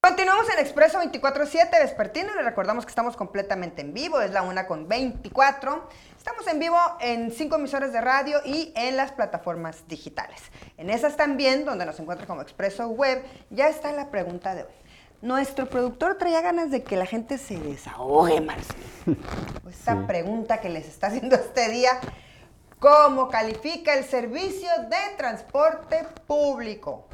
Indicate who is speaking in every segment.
Speaker 1: Continuamos en Expreso 24/7 vespertino y les recordamos que estamos completamente en vivo, es la 1:24. Estamos en vivo en 5 emisoras de radio y en las plataformas digitales. En esas también, donde nos encuentra como Expreso Web, ya está la pregunta de hoy. Nuestro productor traía ganas de que la gente se desahogue, Marcelo. Esta pregunta que les está haciendo este día, ¿cómo califica el servicio de transporte público?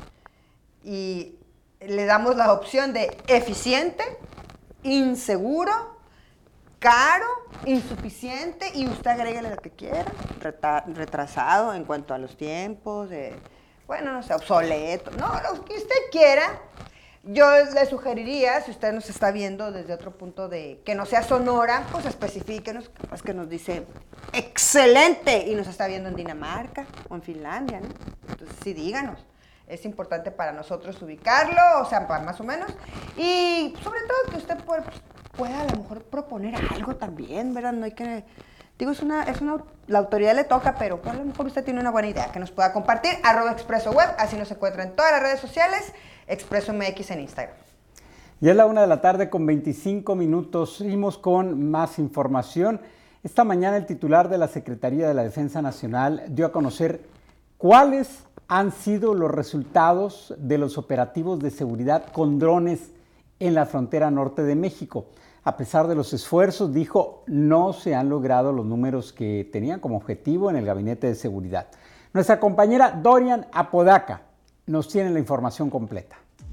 Speaker 1: Y le damos la opción de eficiente, inseguro, caro, insuficiente, y usted agréguele lo que quiera, retrasado en cuanto a los tiempos, no sé, obsoleto, no, lo que usted quiera. Yo le sugeriría, si usted nos está viendo desde otro punto de que no sea Sonora, pues especifíquenos, capaz que nos dice excelente y nos está viendo en Dinamarca o en Finlandia, ¿no? Entonces sí, díganos. Es importante para nosotros ubicarlo, o sea, más o menos. Y sobre todo que usted pueda a lo mejor proponer algo también, ¿verdad? No hay que... Digo, la autoridad le toca, pero a lo mejor usted tiene una buena idea que nos pueda compartir. @Expreso Web, así nos encuentra en todas las redes sociales. Expreso MX en Instagram.
Speaker 2: Ya es la 1:25 p.m. Seguimos con más información. Esta mañana el titular de la Secretaría de la Defensa Nacional dio a conocer cuáles han sido los resultados de los operativos de seguridad con drones en la frontera norte de México. A pesar de los esfuerzos, dijo, no se han logrado los números que tenían como objetivo en el Gabinete de Seguridad. Nuestra compañera Dorian Apodaca nos tiene la información completa.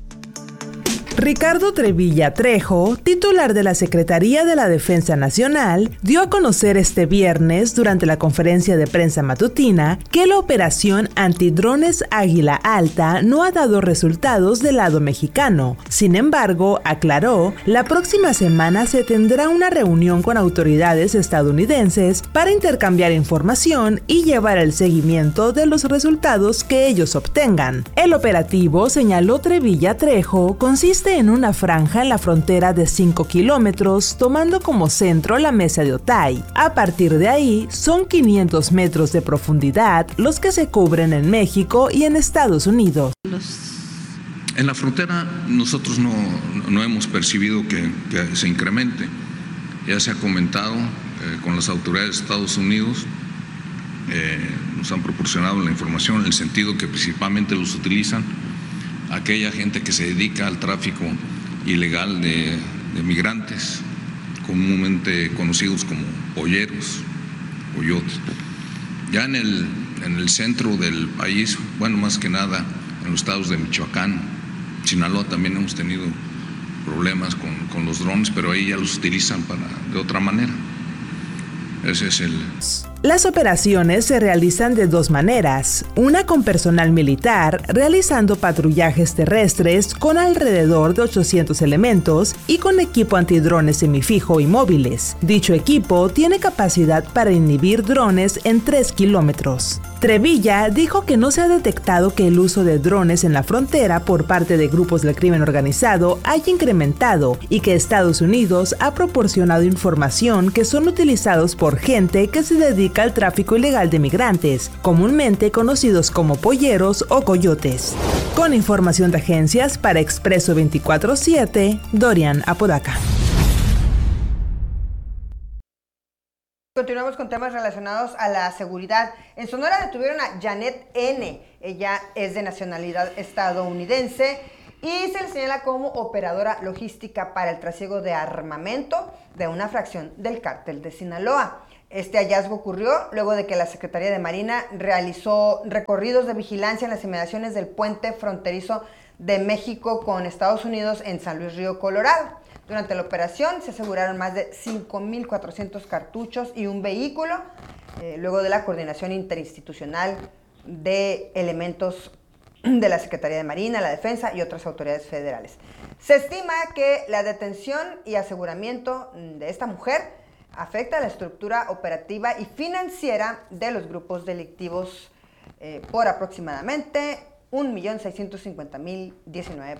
Speaker 3: Ricardo Trevilla Trejo, titular de la Secretaría de la Defensa Nacional, dio a conocer este viernes durante la conferencia de prensa matutina que la operación antidrones Águila Alta no ha dado resultados del lado mexicano. Sin embargo, aclaró, la próxima semana se tendrá una reunión con autoridades estadounidenses para intercambiar información y llevar el seguimiento de los resultados que ellos obtengan. El operativo, señaló Trevilla Trejo, consiste en una franja en la frontera de 5 kilómetros, tomando como centro la mesa de Otay. A partir de ahí, son 500 metros de profundidad los que se cubren en México y en Estados Unidos.
Speaker 4: En la frontera nosotros no hemos percibido que se incremente. Ya se ha comentado con las autoridades de Estados Unidos, nos han proporcionado la información en el sentido que principalmente los utilizan aquella gente que se dedica al tráfico ilegal de migrantes, comúnmente conocidos como polleros, coyotes. Ya en el centro del país, más que nada en los estados de Michoacán, Sinaloa, también hemos tenido problemas con los drones, pero ahí ya los utilizan de otra manera. Ese es el...
Speaker 3: Las operaciones se realizan de dos maneras, una con personal militar, realizando patrullajes terrestres con alrededor de 800 elementos y con equipo antidrones semifijo y móviles. Dicho equipo tiene capacidad para inhibir drones en 3 kilómetros. Trevilla dijo que no se ha detectado que el uso de drones en la frontera por parte de grupos del crimen organizado haya incrementado y que Estados Unidos ha proporcionado información que son utilizados por gente que se dedica al tráfico ilegal de migrantes, comúnmente conocidos como polleros o coyotes. Con información de agencias para Expreso 24/7, Dorian Apodaca.
Speaker 1: Continuamos con temas relacionados a la seguridad. En Sonora detuvieron a Janet N. Ella es de nacionalidad estadounidense y se le señala como operadora logística para el trasiego de armamento de una fracción del cártel de Sinaloa. Este hallazgo ocurrió luego de que la Secretaría de Marina realizó recorridos de vigilancia en las inmediaciones del puente fronterizo de México con Estados Unidos en San Luis Río Colorado. Durante la operación se aseguraron más de 5,400 cartuchos y un vehículo, luego de la coordinación interinstitucional de elementos de la Secretaría de Marina, la Defensa y otras autoridades federales. Se estima que la detención y aseguramiento de esta mujer afecta a la estructura operativa y financiera de los grupos delictivos por aproximadamente $1,650,019.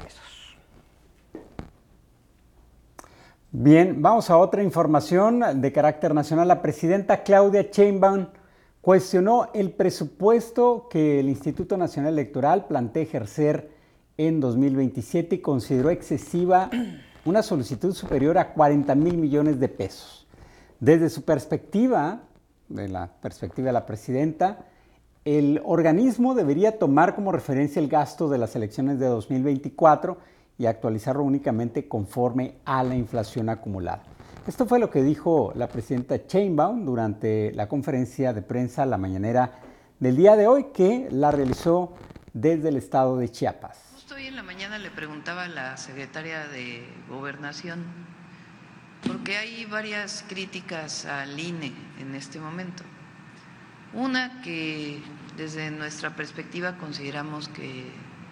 Speaker 2: Bien, vamos a otra información de carácter nacional. La presidenta Claudia Sheinbaum cuestionó el presupuesto que el Instituto Nacional Electoral plantea ejercer en 2027 y consideró excesiva una solicitud superior a 40,000 millones de pesos. Desde su perspectiva, de la perspectiva de la presidenta, el organismo debería tomar como referencia el gasto de las elecciones de 2024 y actualizarlo únicamente conforme a la inflación acumulada. Esto fue lo que dijo la presidenta Sheinbaum durante la conferencia de prensa la mañanera del día de hoy, que la realizó desde el estado de Chiapas.
Speaker 5: Justo hoy en la mañana le preguntaba a la secretaria de Gobernación, porque hay varias críticas al INE en este momento. Una que desde nuestra perspectiva consideramos que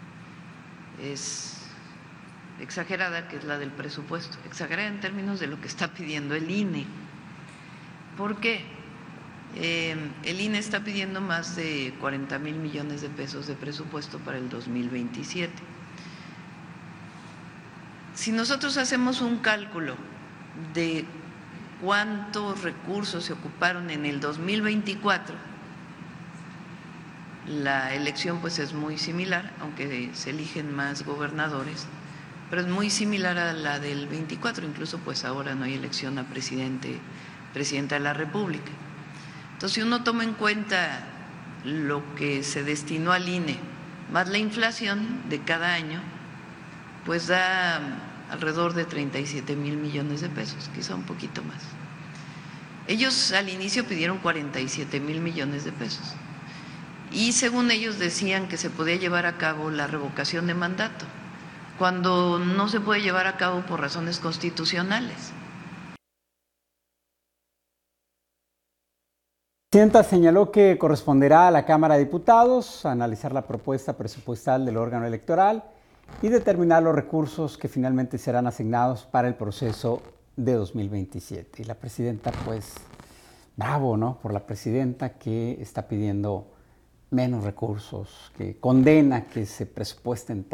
Speaker 5: es exagerada, que es la del presupuesto, exagerada en términos de lo que está pidiendo el INE. ¿Por qué? El INE está pidiendo más de 40,000 millones de pesos de presupuesto para el 2027. Si nosotros hacemos un cálculo de cuántos recursos se ocuparon en el 2024, la elección pues es muy similar, aunque se eligen más gobernadores, pero es muy similar a la del 24, incluso pues ahora no hay elección a presidenta de la República. Entonces, si uno toma en cuenta lo que se destinó al INE, más la inflación de cada año, pues da alrededor de 37,000 millones de pesos, quizá un poquito más. Ellos al inicio pidieron 47,000 millones de pesos y según ellos decían que se podía llevar a cabo la revocación de mandato, cuando no se puede llevar a cabo por razones constitucionales.
Speaker 2: La presidenta señaló que corresponderá a la Cámara de Diputados analizar la propuesta presupuestal del órgano electoral y determinar los recursos que finalmente serán asignados para el proceso de 2027. Y la presidenta, pues, bravo, ¿no? Por la presidenta que está pidiendo menos recursos, que condena que se presupuesten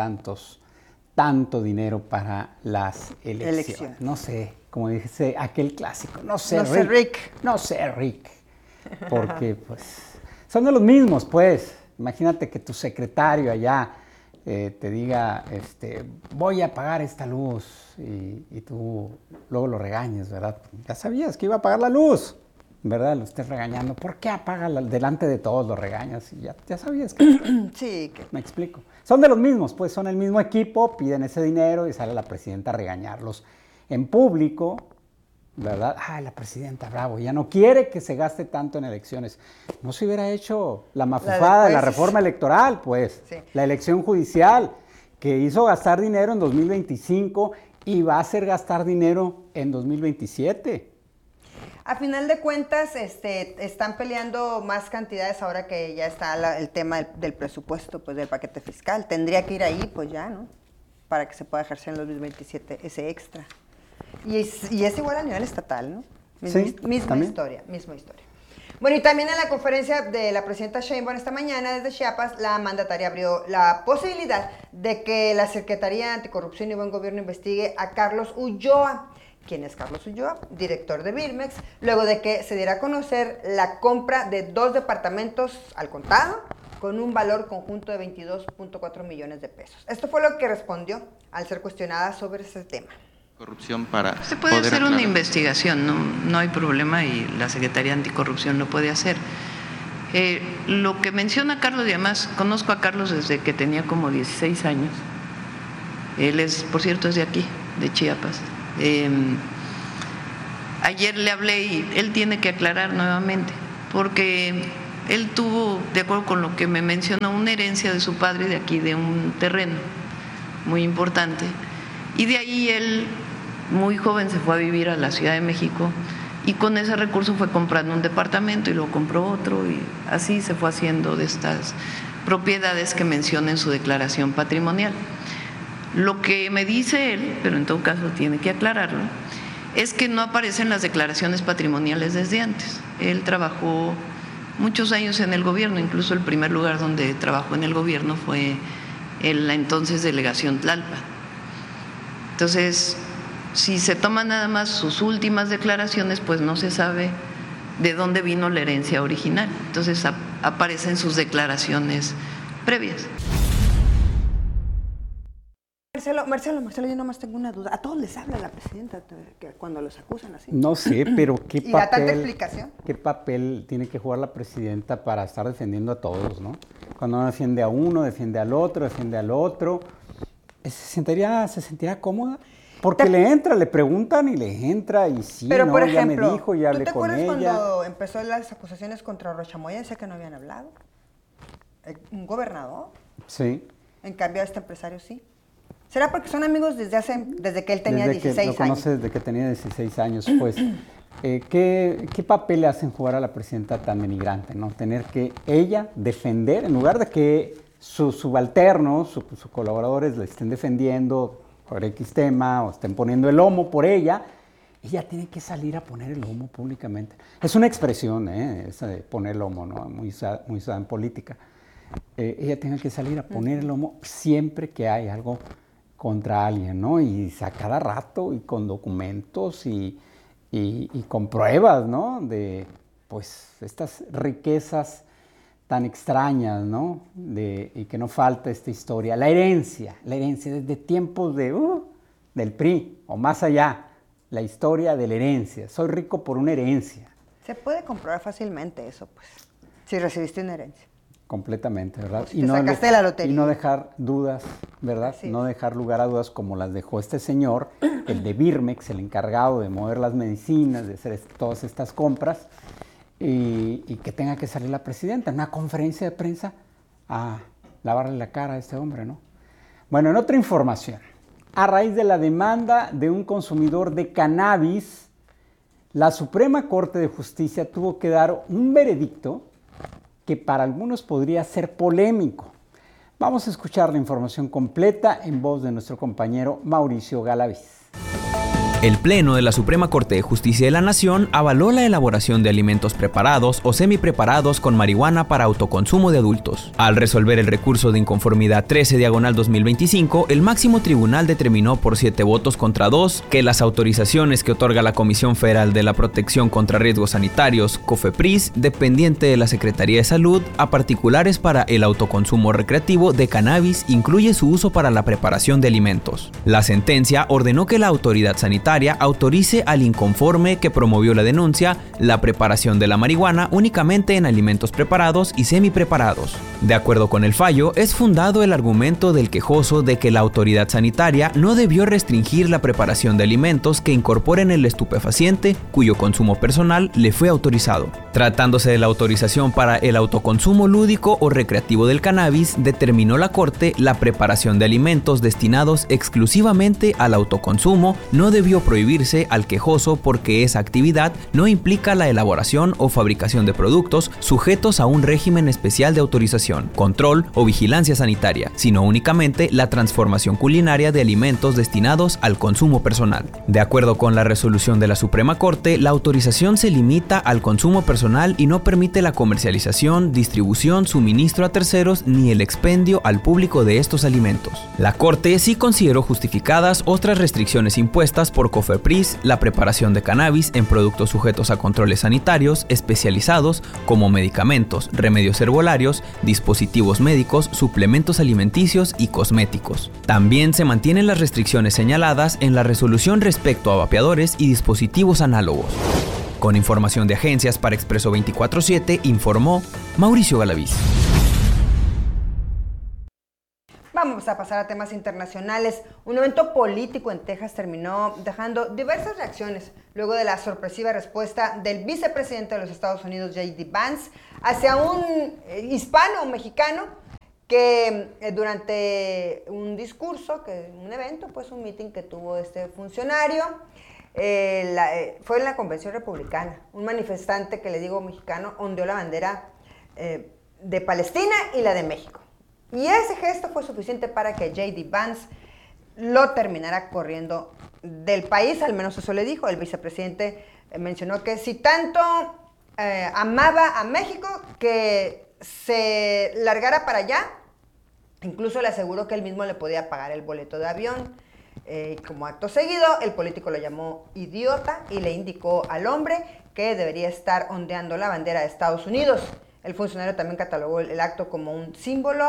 Speaker 2: tanto dinero para las elecciones. No sé, como dice aquel clásico, no sé, Rick. No sé, Rick. Porque, pues, son de los mismos, pues. Imagínate que tu secretario allá te diga, voy a pagar esta luz y tú luego lo regañes, ¿verdad? Ya sabías que iba a pagar la luz, ¿verdad? Lo estés regañando. ¿Por qué apaga delante de todos lo regañas? Y ya sabías que...
Speaker 1: Sí.
Speaker 2: Me explico. Son de los mismos, pues son el mismo equipo, piden ese dinero y sale la presidenta a regañarlos en público, ¿verdad? Ay, la presidenta, bravo, ya no quiere que se gaste tanto en elecciones. No se hubiera hecho la mafufada de la reforma electoral, pues, sí. La elección judicial, que hizo gastar dinero en 2025 y va a hacer gastar dinero en 2027.
Speaker 1: A final de cuentas, están peleando más cantidades ahora que ya está el tema del presupuesto, pues del paquete fiscal. Tendría que ir ahí, pues ya, ¿no? Para que se pueda ejercer en 2027 ese extra. Y es igual a nivel estatal, ¿no? Misma historia. Bueno, y también en la conferencia de la presidenta Sheinbaum esta mañana desde Chiapas, la mandataria abrió la posibilidad de que la Secretaría de Anticorrupción y Buen Gobierno investigue a Carlos Ulloa. ¿Quién es Carlos Ulloa? Director de Birmex, luego de que se diera a conocer la compra de 2 departamentos al contado con un valor conjunto de 22.4 millones de pesos. Esto fue lo que respondió al ser cuestionada sobre ese tema.
Speaker 5: Corrupción para se puede hacer una investigación, no hay problema y la Secretaría de Anticorrupción lo puede hacer. Lo que menciona Carlos, y además conozco a Carlos desde que tenía como 16 años. Él es, por cierto, es de aquí, de Chiapas. Ayer le hablé y él tiene que aclarar nuevamente, porque él tuvo, de acuerdo con lo que me mencionó, una herencia de su padre de aquí, de un terreno muy importante, y de ahí él, muy joven, se fue a vivir a la Ciudad de México y con ese recurso fue comprando un departamento y luego compró otro y así se fue haciendo de estas propiedades que menciona en su declaración patrimonial. Lo que me dice él, pero en todo caso tiene que aclararlo, es que no aparecen las declaraciones patrimoniales desde antes. Él trabajó muchos años en el gobierno, incluso el primer lugar donde trabajó en el gobierno fue en la entonces delegación Tlalpan. Entonces, si se toman nada más sus últimas declaraciones, pues no se sabe de dónde vino la herencia original. Entonces aparecen sus declaraciones previas.
Speaker 1: Marcelo, yo nomás tengo una duda. A todos les habla la presidenta cuando los acusan así.
Speaker 2: No sé, pero ¿qué
Speaker 1: ¿Y da tanta explicación?
Speaker 2: ¿Qué papel tiene que jugar la presidenta para estar defendiendo a todos, no? Cuando uno defiende a uno, defiende al otro, ¿se sentirá cómoda? Porque le preguntan y le entra y sí,
Speaker 1: pero,
Speaker 2: no,
Speaker 1: por
Speaker 2: ya
Speaker 1: ejemplo,
Speaker 2: me dijo, ya hablé con ella.
Speaker 1: ¿tú te acuerdas cuando empezó las acusaciones contra Rocha Moya? Decía que no habían hablado. Un gobernador.
Speaker 2: Sí.
Speaker 1: En cambio, a este empresario sí. ¿Será porque son amigos desde que él tenía 16 años?
Speaker 2: Lo conoce desde que tenía 16 años, pues. ¿Qué papel le hacen jugar a la presidenta tan denigrante, no? Tener que ella defender, en lugar de que sus subalternos, sus colaboradores le estén defendiendo por X tema o estén poniendo el lomo por ella tiene que salir a poner el lomo públicamente. Es una expresión, esa de poner el lomo, ¿no? Muy usada en política. Ella tiene que salir a poner el lomo siempre que hay algo contra alguien, ¿no? Y a cada rato, y con documentos, y con pruebas, ¿no? De, pues, estas riquezas tan extrañas, ¿no? Y que no falta esta historia. La herencia desde tiempos del PRI, o más allá, la historia de la herencia. Soy rico por una herencia.
Speaker 1: Se puede comprobar fácilmente eso, pues, si recibiste una herencia.
Speaker 2: Completamente, ¿verdad?
Speaker 1: Si sacaste la lotería.
Speaker 2: Y no dejar dudas, ¿verdad?
Speaker 1: Así
Speaker 2: no dejar lugar a dudas como las dejó este señor, el de Birmex, el encargado de mover las medicinas, de hacer todas estas compras, y que tenga que salir la presidenta en una conferencia de prensa a lavarle la cara a este hombre, ¿no? Bueno, en otra información, a raíz de la demanda de un consumidor de cannabis, la Suprema Corte de Justicia tuvo que dar un veredicto que para algunos podría ser polémico. Vamos a escuchar la información completa en voz de nuestro compañero Mauricio Galaviz.
Speaker 6: El Pleno de la Suprema Corte de Justicia de la Nación avaló la elaboración de alimentos preparados o semipreparados con marihuana para autoconsumo de adultos. Al resolver el recurso de inconformidad 13/2025, el máximo tribunal determinó por 7 votos contra 2 que las autorizaciones que otorga la Comisión Federal de la Protección contra Riesgos Sanitarios, COFEPRIS, dependiente de la Secretaría de Salud, a particulares para el autoconsumo recreativo de cannabis incluye su uso para la preparación de alimentos. La sentencia ordenó que la autoridad sanitaria autorice al inconforme que promovió la denuncia la preparación de la marihuana únicamente en alimentos preparados y semipreparados. De acuerdo con el fallo, es fundado el argumento del quejoso de que la autoridad sanitaria no debió restringir la preparación de alimentos que incorporen el estupefaciente cuyo consumo personal le fue autorizado. Tratándose de la autorización para el autoconsumo lúdico o recreativo del cannabis, determinó la Corte la preparación de alimentos destinados exclusivamente al autoconsumo no debió prohibirse al quejoso porque esa actividad no implica la elaboración o fabricación de productos sujetos a un régimen especial de autorización, control o vigilancia sanitaria, sino únicamente la transformación culinaria de alimentos destinados al consumo personal. De acuerdo con la resolución de la Suprema Corte, la autorización se limita al consumo personal y no permite la comercialización, distribución, suministro a terceros ni el expendio al público de estos alimentos. La Corte sí consideró justificadas otras restricciones impuestas por COFEPRIS, la preparación de cannabis en productos sujetos a controles sanitarios especializados como medicamentos, remedios herbolarios, dispositivos médicos, suplementos alimenticios y cosméticos. También se mantienen las restricciones señaladas en la resolución respecto a vapeadores y dispositivos análogos. Con información de agencias para Expreso 24/7, informó Mauricio Galaviz.
Speaker 1: Vamos a pasar a temas internacionales. Un evento político en Texas terminó dejando diversas reacciones luego de la sorpresiva respuesta del vicepresidente de los Estados Unidos, J.D. Vance, hacia un hispano, un mexicano, que durante un discurso, un evento, pues un meeting que tuvo este funcionario, fue en la convención republicana. Un manifestante, que le digo mexicano, ondeó la bandera de Palestina y la de México. Y ese gesto fue suficiente para que J.D. Vance lo terminara corriendo del país, al menos eso le dijo. El vicepresidente mencionó que si tanto amaba a México, que se largara para allá. Incluso le aseguró que él mismo le podía pagar el boleto de avión. Como acto seguido, el político lo llamó idiota y le indicó al hombre que debería estar ondeando la bandera de Estados Unidos. El funcionario también catalogó el acto como un símbolo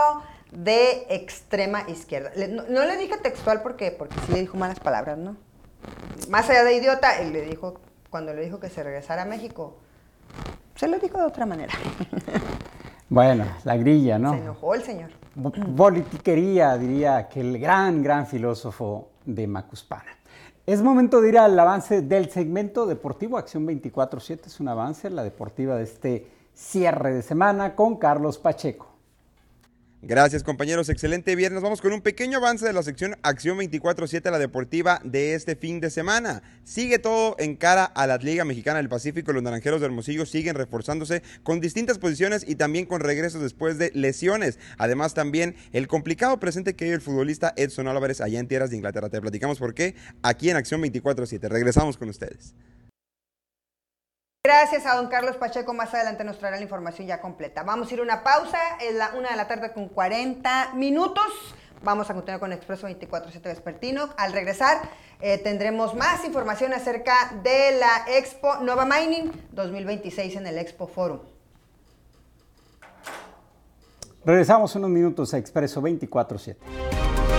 Speaker 1: de extrema izquierda. No le dije textual porque sí le dijo malas palabras, ¿no? Más allá de idiota, él le dijo, cuando le dijo que se regresara a México, se lo dijo de otra manera.
Speaker 2: Bueno, la grilla, ¿no?
Speaker 1: Se enojó el señor.
Speaker 2: Politiquería, diría aquel gran filósofo de Macuspana. Es momento de ir al avance del segmento deportivo. Acción 24/7 es un avance, la deportiva de este cierre de semana con Carlos Pacheco.
Speaker 7: Gracias, compañeros, excelente viernes. Vamos con un pequeño avance de la sección Acción 24/7, la deportiva de este fin de semana. Sigue todo en cara a la Liga Mexicana del Pacífico. Los Naranjeros de Hermosillo siguen reforzándose con distintas posiciones y también con regresos después de lesiones. Además, también el complicado presente que vive el futbolista Edson Álvarez allá en tierras de Inglaterra. Te platicamos por qué aquí en Acción 24/7. Regresamos con ustedes.
Speaker 1: Gracias a don Carlos Pacheco. Más adelante nos traerá la información ya completa. Vamos a ir a una pausa, es la 1:40 p.m. Vamos a continuar con Expreso 24/7 Vespertino. Al regresar tendremos más información acerca de la Expo Nova Mining 2026 en el Expo Forum.
Speaker 2: Regresamos unos minutos a Expreso 24/7.